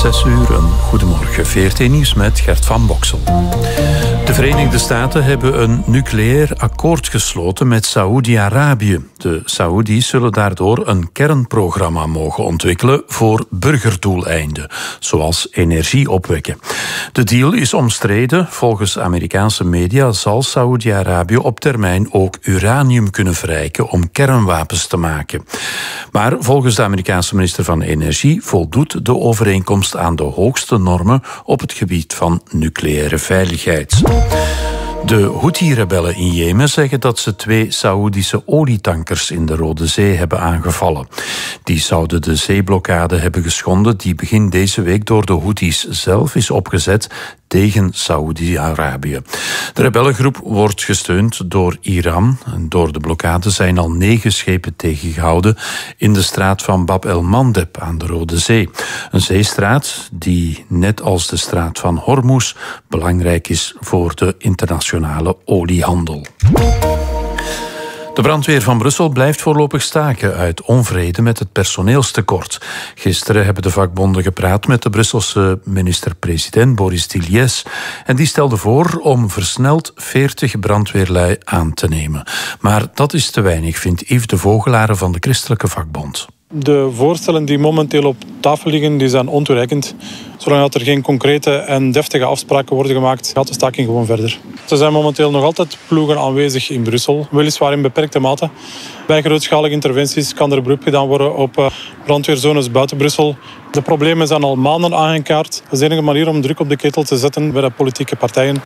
6 uur, een goedemorgen. VRT Nieuws met Gert van Boksel. De Verenigde Staten hebben een nucleair akkoord gesloten met Saoedi-Arabië. De Saoedi's zullen daardoor een kernprogramma mogen ontwikkelen voor burgerdoeleinden, zoals energie opwekken. De deal is omstreden. Volgens Amerikaanse media zal Saoedi-Arabië op termijn ook uranium kunnen verrijken om kernwapens te maken. Maar volgens de Amerikaanse minister van Energie voldoet de overeenkomst aan de hoogste normen op het gebied van nucleaire veiligheid. De Houthi-rebellen in Jemen zeggen dat ze 2 Saoedische olietankers in de Rode Zee hebben aangevallen. Die zouden de zeeblokkade hebben geschonden die begin deze week door de Houthis zelf is opgezet tegen Saoedi-Arabië. De rebellengroep wordt gesteund door Iran. En door de blokkade zijn al 9 schepen tegengehouden in de straat van Bab el-Mandeb aan de Rode Zee. Een zeestraat die, net als de straat van Hormuz, belangrijk is voor de internationale oliehandel. De brandweer van Brussel blijft voorlopig staken uit onvrede met het personeelstekort. Gisteren hebben de vakbonden gepraat met de Brusselse minister-president Boris Tilliès. En die stelde voor om versneld 40 brandweerlui aan te nemen. Maar dat is te weinig, vindt Yves de Vogelaar van de Christelijke Vakbond. De voorstellen die momenteel op tafel liggen, die zijn ontoereikend. Zolang er geen concrete en deftige afspraken worden gemaakt, gaat de staking gewoon verder. Er zijn momenteel nog altijd ploegen aanwezig in Brussel, weliswaar in beperkte mate. Bij grootschalige interventies kan er beroep gedaan worden op brandweerzones buiten Brussel. De problemen zijn al maanden aangekaart. Dat is de enige manier om druk op de ketel te zetten bij de politieke partijen.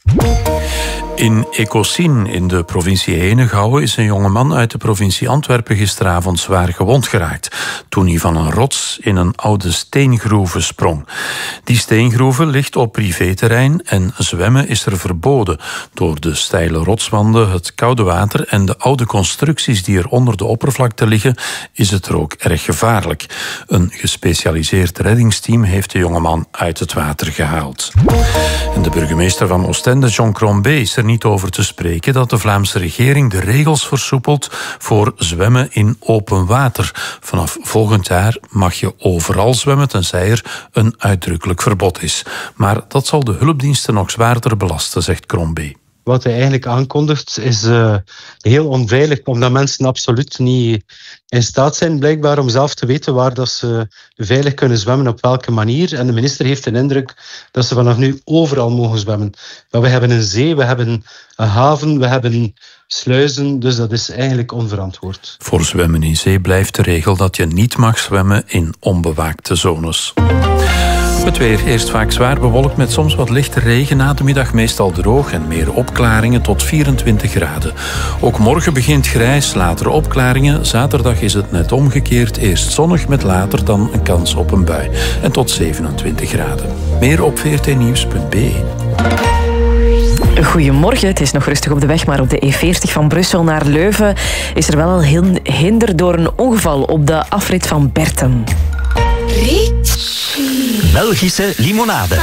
In Ecosien in de provincie Henegouwen is een jongeman uit de provincie Antwerpen gisteravond zwaar gewond geraakt toen hij van een rots in een oude steengroeve sprong. Die steengroeve ligt op privéterrein en zwemmen is er verboden. Door de steile rotswanden, het koude water en de oude constructies die er onder de oppervlakte liggen, is het er ook erg gevaarlijk. Een gespecialiseerd reddingsteam heeft de jongeman uit het water gehaald. En de burgemeester van Oostende, John Crombé, is er niet over te spreken dat de Vlaamse regering de regels versoepelt voor zwemmen in open water. Vanaf volgend jaar mag je overal zwemmen, tenzij er een uitdrukkelijk verbod is. Maar dat zal de hulpdiensten nog zwaarder belasten, zegt Crombé. Wat hij eigenlijk aankondigt is heel onveilig, omdat mensen absoluut niet in staat zijn blijkbaar om zelf te weten waar dat ze veilig kunnen zwemmen, op welke manier. En de minister heeft de indruk dat ze vanaf nu overal mogen zwemmen. Maar we hebben een zee, we hebben een haven, we hebben sluizen, dus dat is eigenlijk onverantwoord. Voor zwemmen in zee blijft de regel dat je niet mag zwemmen in onbewaakte zones. Het weer eerst vaak zwaar bewolkt met soms wat lichte regen, na de middag meestal droog en meer opklaringen tot 24 graden. Ook morgen begint grijs, later opklaringen. Zaterdag is het net omgekeerd, eerst zonnig met later dan een kans op een bui. En tot 27 graden. Meer op vrtnieuws.be. Goedemorgen, het is nog rustig op de weg, maar op de E40 van Brussel naar Leuven is er wel een hinder door een ongeval op de afrit van Berten. Belgische limonade.